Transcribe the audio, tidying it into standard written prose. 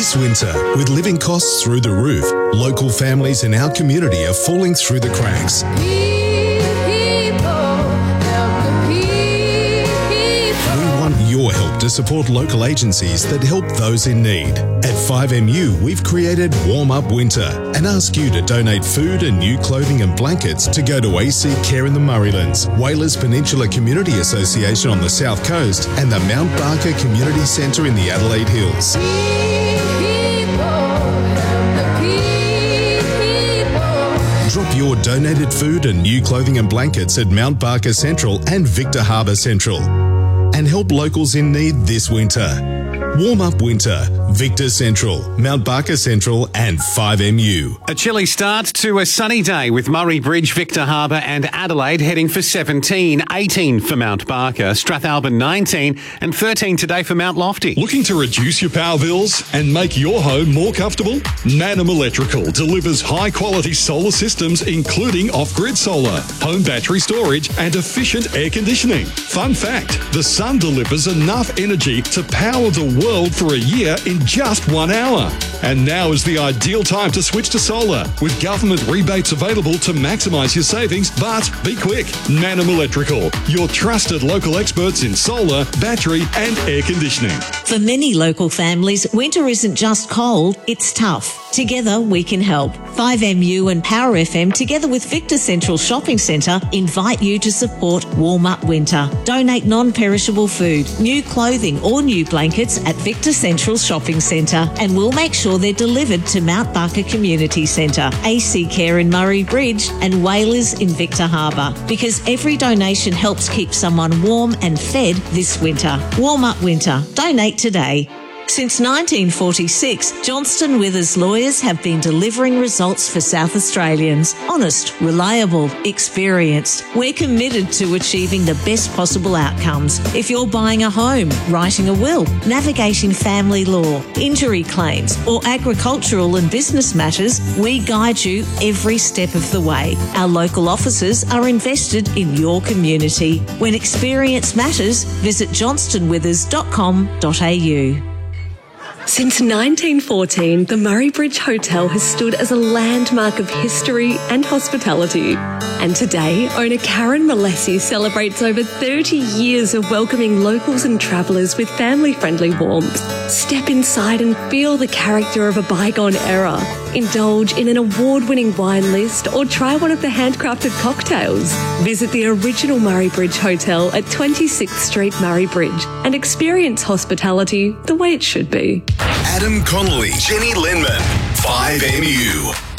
This winter, with living costs through the roof, local families in our community are falling through the cracks. We want your help to support local agencies that help those in need. At 5MU, we've created Warm Up Winter and ask you to donate food and new clothing and blankets to go to AC Care in the Murraylands, Whalers Peninsula Community Association on the South Coast, and the Mount Barker Community Centre in the Adelaide Hills. Drop your donated food and new clothing and blankets at Mount Barker Central and Victor Harbour Central, and help locals in need this winter. Warm Up Winter, Victor Central, Mount Barker Central and 5MU. A chilly start to a sunny day with Murray Bridge, Victor Harbour and Adelaide heading for 17, 18 for Mount Barker, Strathalbyn 19 and 13 today for Mount Lofty. Looking to reduce your power bills and make your home more comfortable? Manum Electrical delivers high-quality solar systems including off-grid solar, home battery storage and efficient air conditioning. Fun fact, the sun delivers enough energy to power the world for a year in just 1 hour. And now is the ideal time to switch to solar, with government rebates available to maximise your savings, but be quick. Manum Electrical, your trusted local experts in solar, battery and air conditioning. For many local families, winter isn't just cold, it's tough. Together we can help. 5MU and Power FM, together with Victor Central Shopping Centre, invite you to support Warm Up Winter. Donate non-perishable food, new clothing or new blankets at Victor Central Shopping Centre, and we'll make sure they're delivered to Mount Barker Community Centre, AC Care in Murray Bridge and Whalers in Victor Harbour, because every donation helps keep someone warm and fed this winter. Warm Up Winter. Donate today. Since 1946, Johnston Withers lawyers have been delivering results for South Australians. Honest, reliable, experienced. We're committed to achieving the best possible outcomes. If you're buying a home, writing a will, navigating family law, injury claims, or agricultural and business matters, we guide you every step of the way. Our local offices are invested in your community. When experience matters, visit johnstonwithers.com.au. Since 1914, the Murray Bridge Hotel has stood as a landmark of history and hospitality. And today, owner Karen Molessi celebrates over 30 years of welcoming locals and travellers with family-friendly warmth. Step inside and feel the character of a bygone era. Indulge in an award-winning wine list or try one of the handcrafted cocktails. Visit the original Murray Bridge Hotel at 26th Street, Murray Bridge, and experience hospitality the way it should be. Adam Connolly, Jenny Lenman, 5MU.